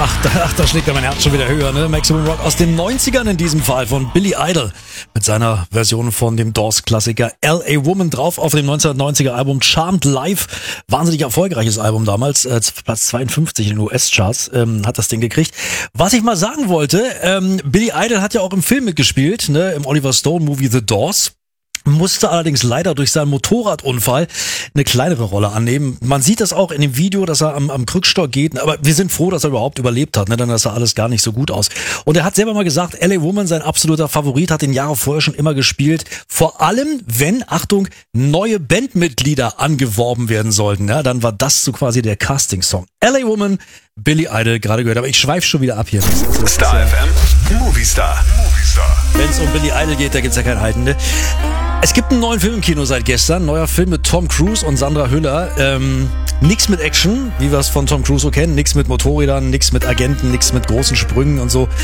Da schlägt ja mein Herz schon wieder höher, ne? Maximum Rock aus den 90ern in diesem Fall von Billy Idol mit seiner Version von dem Doors-Klassiker L.A. Woman drauf auf dem 1990er Album Charmed Live. Wahnsinnig erfolgreiches Album damals, Platz 52 in den US-Charts hat das Ding gekriegt. Was ich mal sagen wollte, Billy Idol hat ja auch im Film mitgespielt, ne? Im Oliver Stone-Movie The Doors. Musste allerdings leider durch seinen Motorradunfall eine kleinere Rolle annehmen. Man sieht das auch in dem Video, dass er am Krückstock geht, aber wir sind froh, dass er überhaupt überlebt hat, ne? Denn das sah alles gar nicht so gut aus. Und er hat selber mal gesagt, L.A. Woman, sein absoluter Favorit, hat den Jahre vorher schon immer gespielt. Vor allem, wenn, Achtung, neue Bandmitglieder angeworben werden sollten, ja, dann war das so quasi der Casting-Song. L.A. Woman, Billy Idol, gerade gehört, aber ich schweife schon wieder ab hier. Star FM, Movie Star. Wenn es um Billy Idol geht, da gibt's ja kein Halten, ne? Es gibt einen neuen Film im Kino seit gestern. Neuer Film mit Tom Cruise und Sandra Hüller. Nix mit Action, wie wir es von Tom Cruise so kennen. Nix mit Motorrädern, nix mit Agenten, nix mit großen Sprüngen und so.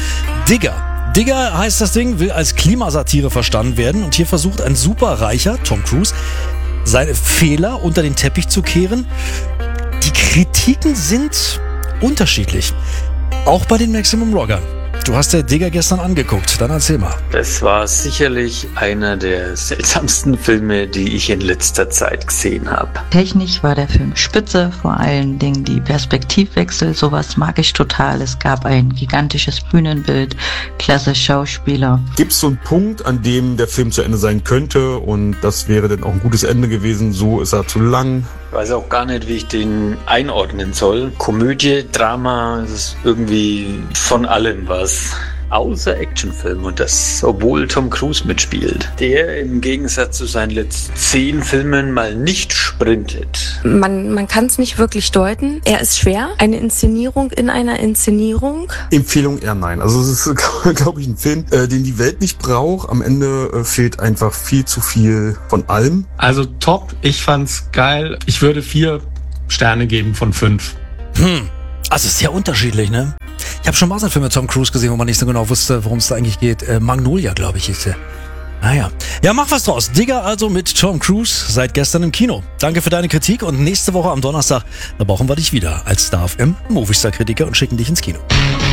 Digger heißt das Ding, will als Klimasatire verstanden werden. Und hier versucht ein superreicher Tom Cruise, seine Fehler unter den Teppich zu kehren. Die Kritiken sind unterschiedlich. Auch bei den Maximum Rockern. Du hast der Digger gestern angeguckt, dann erzähl mal. Das war sicherlich einer der seltsamsten Filme, die ich in letzter Zeit gesehen habe. Technisch war der Film spitze, vor allen Dingen die Perspektivwechsel, sowas mag ich total. Es gab ein gigantisches Bühnenbild, klasse Schauspieler. Gibt es so einen Punkt, an dem der Film zu Ende sein könnte und das wäre dann auch ein gutes Ende gewesen, so ist er zu lang? Ich weiß auch gar nicht, wie ich den einordnen soll. Komödie, Drama, es ist irgendwie von allem was. Außer Actionfilm und das, obwohl Tom Cruise mitspielt, der im Gegensatz zu seinen letzten 10 Filmen mal nicht sprintet. Man kann es nicht wirklich deuten. Er ist schwer. Eine Inszenierung in einer Inszenierung. Empfehlung eher nein. Also es ist, glaube ich, ein Film, den die Welt nicht braucht. Am Ende fehlt einfach viel zu viel von allem. Also top, ich fand's geil. Ich würde 4 Sterne geben von 5. Also sehr unterschiedlich, ne? Ich habe schon mal so einen Film mit Tom Cruise gesehen, wo man nicht so genau wusste, worum es da eigentlich geht. Magnolia, glaube ich, hieß der. Naja. Ja, mach was draus. Digger also mit Tom Cruise seit gestern im Kino. Danke für deine Kritik und nächste Woche am Donnerstag, da brauchen wir dich wieder als Star FM Movie Star Kritiker und schicken dich ins Kino.